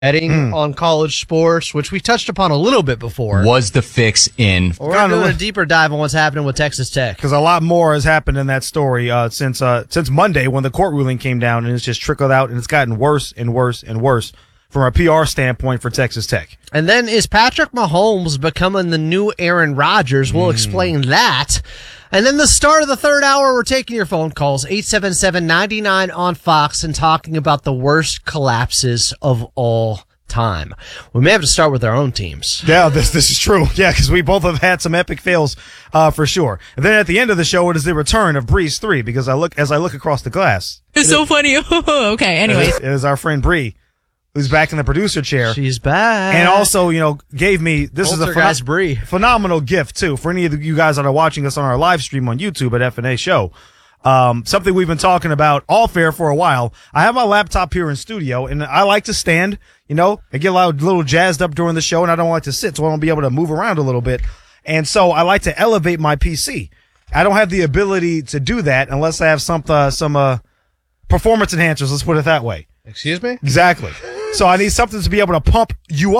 betting on college sports, which we touched upon a little bit before. Was the fix in? We're doing a deeper dive on what's happening with Texas Tech. Because a lot more has happened in that story since Monday when the court ruling came down, and it's just trickled out, and it's gotten worse and worse and worse from a PR standpoint for Texas Tech. And then is Patrick Mahomes becoming the new Aaron Rodgers? We'll explain that. And then the start of the third hour, we're taking your phone calls, 877-99 on Fox, and talking about the worst collapses of all time. We may have to start with our own teams. Yeah, this is true. Yeah, because we both have had some epic fails for sure. And then at the end of the show, it is the return of Breeze 3, because as I look across the glass. It's so funny. Okay, anyways. It is our friend Bree, who's back in the producer chair. She's back. And also, gave me, this is a phenomenal gift, too, for any of you guys that are watching us on our live stream on YouTube at FNA Show. Something we've been talking about off air for a while. I have my laptop here in studio, and I like to stand, I get a little jazzed up during the show, and I don't like to sit, so I don't be able to move around a little bit. And so I like to elevate my PC. I don't have the ability to do that unless I have some performance enhancers, let's put it that way. Excuse me? Exactly. So I need something to be able to pump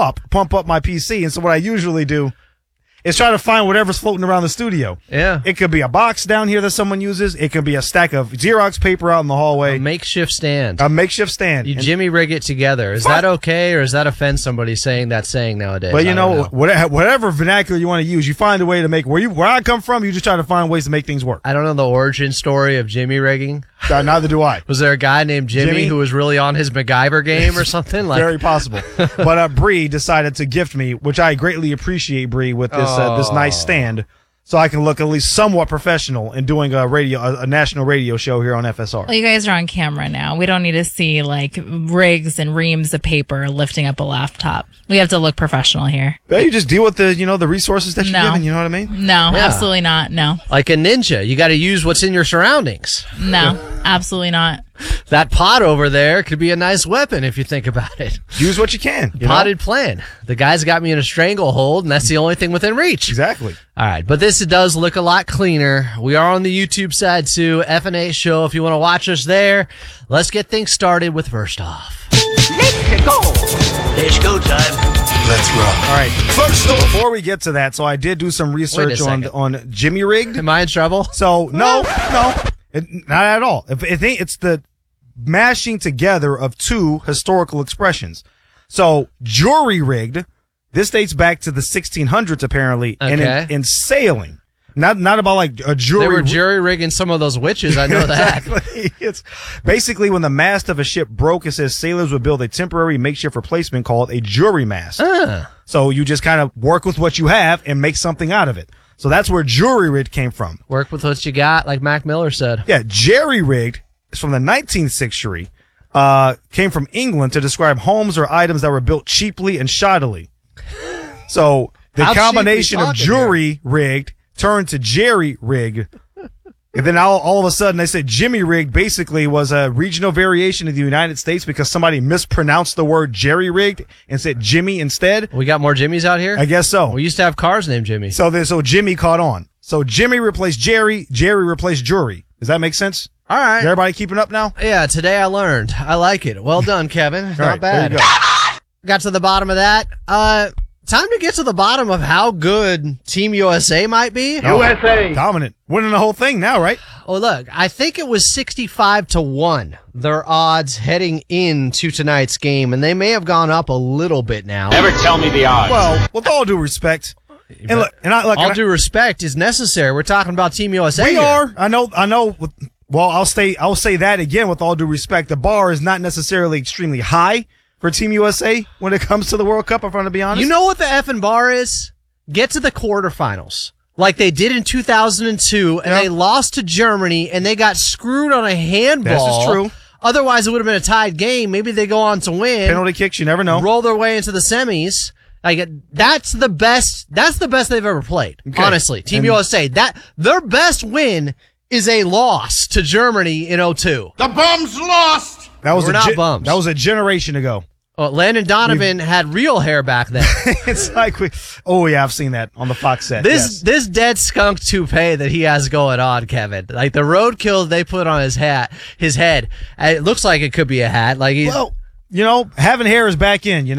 up my PC. And so what I usually do is try to find whatever's floating around the studio. Yeah. It could be a box down here that someone uses. It could be a stack of Xerox paper out in the hallway. A makeshift stand. You Jimmy rig it together. Is that okay, or does that offend somebody saying that saying nowadays? But whatever vernacular you want to use, you find a way to make where I come from, you just try to find ways to make things work. I don't know the origin story of Jimmy rigging. Neither do I. Was there a guy named Jimmy who was really on his MacGyver game or something? Very possible. But Bree decided to gift me, which I greatly appreciate, Bree, with this nice stand, so I can look at least somewhat professional in doing a national radio show here on FSR. Well, you guys are on camera now. We don't need to see rigs and reams of paper lifting up a laptop. We have to look professional here. Yeah, you just deal with the resources that you're given. You know what I mean? No, absolutely not. No. Like a ninja, you got to use what's in your surroundings. No, absolutely not. That pot over there could be a nice weapon if you think about it. Use what you can. Potted plant. The guy's got me in a stranglehold, and that's the only thing within reach. Exactly. All right, but this does look a lot cleaner. We are on the YouTube side too, FNA Show. If you want to watch us there, let's get things started with First Off. Let's go. It's go time. Let's rock. All right. First off, before we get to that, so I did do some research on Jimmy rigged. Am I in trouble? So no, not at all. It's the mashing together of two historical expressions. So jury rigged. This dates back to the 1600s apparently, and in sailing. Not about like a jury. They were jury rigging some of those witches. I know that. Exactly. It's basically when the mast of a ship broke, it says sailors would build a temporary makeshift replacement called a jury mast. So you just kind of work with what you have and make something out of it. So that's where jury rigged came from. Work with what you got, like Mac Miller said. Yeah, jerry rigged is from the 19th century. Came from England to describe homes or items that were built cheaply and shoddily. So the combination of jury rigged turned to jerry rigged. And then all of a sudden they said Jimmy rigged basically was a regional variation of the United States because somebody mispronounced the word jerry rigged and said Jimmy instead. We got more Jimmys out here? I guess so. We used to have cars named Jimmy. So Jimmy caught on. So Jimmy replaced Jerry, Jerry replaced jury. Does that make sense? All right. Is everybody keeping up now? Yeah, today I learned. I like it. Well done, Kevin. Not right, bad. There you go. Got to the bottom of that. Time to get to the bottom of how good Team USA might be. USA. Dominant. Winning the whole thing now, right? Oh, look, I think it was 65-1, their odds heading into tonight's game, and they may have gone up a little bit now. Never tell me the odds. Well, with all due respect, all due respect is necessary. We're talking about Team USA. We are. I know. Well, I'll say that again with all due respect. The bar is not necessarily extremely high for Team USA when it comes to the World Cup, if I'm going to be honest. You know what the effing bar is? Get to the quarterfinals. Like they did in 2002, and they lost to Germany, and they got screwed on a handball. This is true. Otherwise, it would have been a tied game. Maybe they go on to win. Penalty kicks, you never know. Roll their way into the semis. Like that's the best they've ever played. Okay. Honestly, Team USA. Their best win is a loss to Germany in 2002. The bums lost. We're not bums. That was a generation ago. Well, Landon Donovan had real hair back then. It's like I've seen that on the Fox set. This dead skunk toupee that he has going on, Kevin. Like the roadkill they put on his head. It looks like it could be a hat. Like having hair is back in.